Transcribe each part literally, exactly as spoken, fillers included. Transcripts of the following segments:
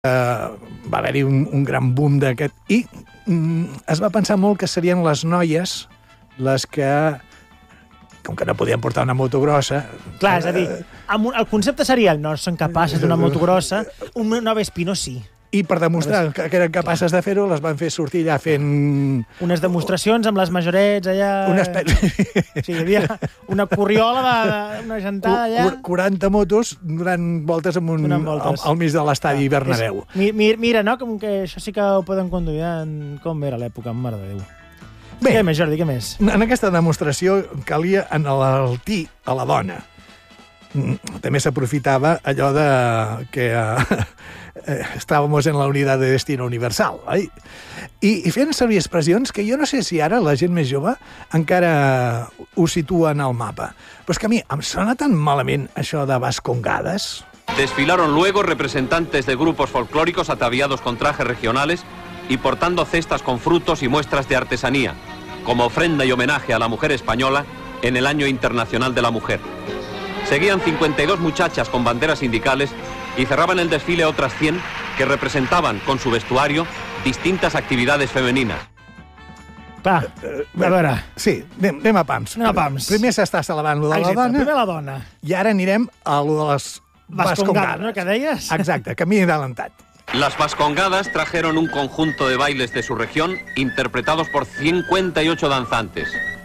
va haver-hi un, un gran boom d'aquest... I mm, es va pensar molt que serien les noies les que, com que no podien portar una moto grossa... Clar, és a dir, el concepte seria no són capaces d'una moto grossa, un Nova Espino sí. I per demostrar que eren capaces de fer-ho, les van fer sortir allà fent... Unes demostracions amb les majorets allà... Una espècie... Sí, hi havia una corriola, de, una gentada allà... quaranta motos donant voltes, amb un, voltes. Al, al mig de l'estadi ah, Bernabéu. És, mira, mira, no? Com que això sí que ho poden conduir en com era l'època, mare de Déu. Bé, què més, Jordi, què més? En aquesta demostració calia enaltir a la dona. També s'aprofitava allò de que eh, estàvem en la unitat de destino universal, oi? I, i fent servir expressions que jo no sé si ara la gent més jove encara ho situa en el mapa. Però és que a mi em sona tan malament això de vascongades. Desfilaron luego representantes de grupos folclóricos ataviados con trajes regionales y portando cestas con frutos y muestras de artesanía, como ofrenda y homenaje a la mujer española en el Año Internacional de la Mujer. Seguían cincuenta y dos muchachas con banderas sindicales y cerraban el desfile otras cien que representaban con su vestuario distintas actividades femeninas. Va, a veure... Sí, anem, anem a pams. Anem a pams. Primer s'està celebrant lo de la dona. Primer la dona. I ara anirem a lo de les vascongades. ¿No? Que deies? Exacte, que m'hi he adelantat. Las vascongadas trajeron un conjunto de bailes de su región interpretados por cincuenta y ocho danzantes.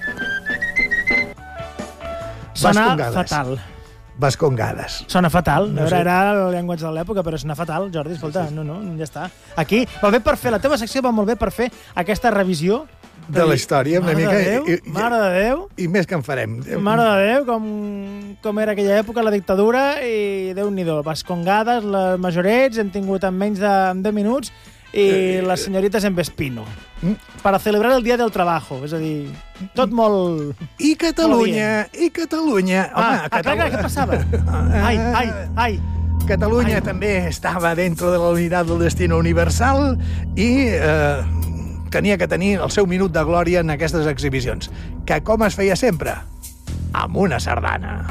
Sona fatal. Vascongades. Sona fatal. No sé. Era el llenguatge de l'època, però sona fatal, Jordi, escolta, no, no, ja està. Aquí va bé per fer, la teva secció va molt bé per fer aquesta revisió de la història, una mica. Mare de Déu, i, mare de Déu. I més que en farem. Mare de Déu, com, com era aquella època, la dictadura, i Déu-n'hi-do, vascongades, les majorets, hem tingut en menys de deu minuts, i les senyorites en Vespino. Per celebrar el Dia del Trabajo, és a dir, tot molt... I Catalunya, i Catalunya... Ah, ah clar, què passava? Ai, ai, ai. Catalunya ai. també estava dentro de la unitat del destino universal i eh, tenia que tenir el seu minut de glòria en aquestes exhibicions. Que com es feia sempre? Amb una sardana.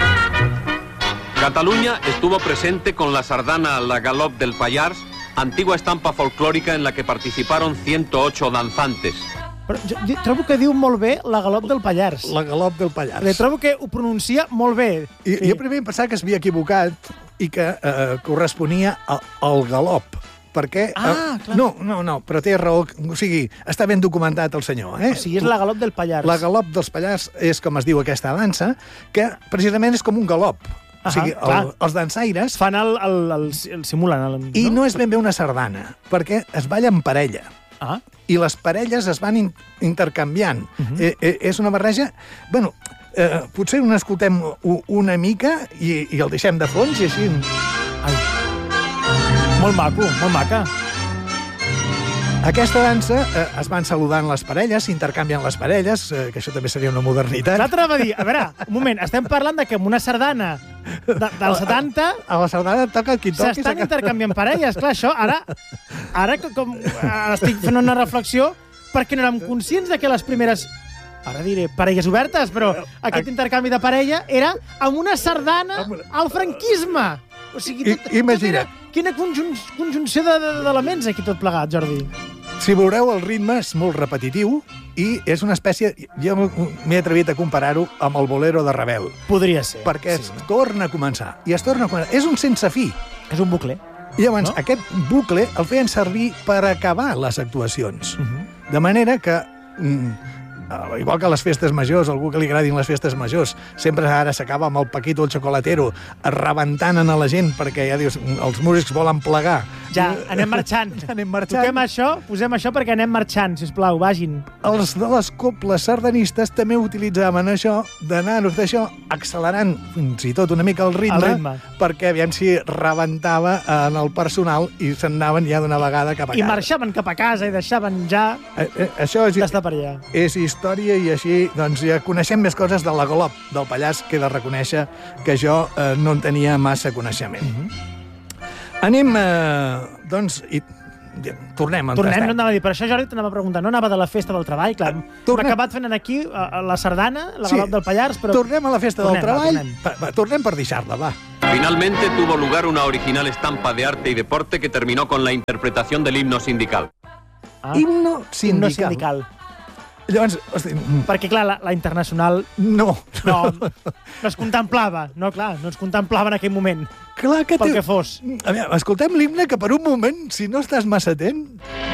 Cataluña estuvo presente con la sardana La Galop del Pallars, antigua estampa folclórica en la que participaron ciento ocho danzantes. Però jo, jo trobo que diu molt bé la galop del Pallars. La galop del Pallars. Le trobo que ho pronuncia molt bé. I, sí. Jo primer em pensava que s'havia equivocat i que eh, corresponia al, al galop. Perquè... Ah, eh, clar. No, no, no, però té raó. O sigui, està ben documentat el senyor, eh? O sigui, és la galop del Pallars. La galop dels Pallars és, com es diu aquesta dansa, que precisament és com un galop. O sigui, el, els dansaires... Fan el, el, el, el simulen. El, no? I no és ben bé una sardana, perquè es balla en parella. Ah. I les parelles es van in, intercanviant. Uh-huh. eh, eh, és una barreja... Bueno, eh, potser n'escoltem una mica i, i el deixem de fons i així... Ai. Molt maco, molt maca. Aquesta dansa eh, es van saludant les parelles, s'intercanvien les parelles, eh, que això també seria una modernitat. L'altre va dir, a veure, un moment, estem parlant de que amb una sardana de, dels setanta... A la sardana toca qui toqui... S'estan intercanviant parelles, clar, això, ara... Ara, com estic fent una reflexió, perquè no érem conscients de que les primeres... Ara diré parelles obertes, però aquest intercanvi de parella era amb una sardana al franquisme. O sigui, tot, imagina't. Tot quina conjun conjunció d'elements aquí tot plegat, Jordi. Si veureu, el ritme és molt repetitiu i és una espècie... Jo m'he atrevit a comparar-ho amb el bolero de Ravel. Podria ser. Perquè sí. es torna a començar. I es torna a començar. És un sense fi. És un bucle. I llavors, no? aquest bucle el feien servir per acabar les actuacions. Uh-huh. De manera que... Mm, igual que a les festes majors, algú que li agradin les festes majors, sempre ara s'acaba amb el Paquito el xocolatero rebentant a la gent perquè ja dius, els músics volen plegar. Ja, anem marxant. anem marxant. Toquem això, posem això perquè anem marxant, sisplau, vagin. Els de les coples sardanistes també utilitzaven això, d'anar-nos d'això, accelerant fins i tot una mica el ritme, el ritme, perquè aviam si rebentava en el personal i se'n anaven ja d'una vegada cap a casa. I marxaven cap a casa i deixaven ja eh, eh, això és, d'estar per allà. És història i així doncs, ja coneixem més coses de la galop del Pallars, que he de reconèixer que jo eh, no en tenia massa coneixement. Uh-huh. Anem, eh, doncs, i tornem. Tornem, no anava a dir. Per això, Jordi, t'anava a preguntar. No anava de la festa del treball, clar. Hem acabat fent aquí a la sardana, la galop sí. del Pallars, però... Tornem a la festa tornem, del treball. Va, tornem. Va, tornem per deixar-la, va. Finalmente tuvo lugar una original estampa de arte y deporte que terminó con la interpretación del himno sindical. Ah, Himno sindical. himno sindical. Llavors, hosti, Perquè, clar, la, la internacional no. no, no es contemplava. No, clar, no es contemplava en aquell moment. Clar que Pel té... que fos. A veure, escoltem l'himne que per un moment, si no estàs massa atent,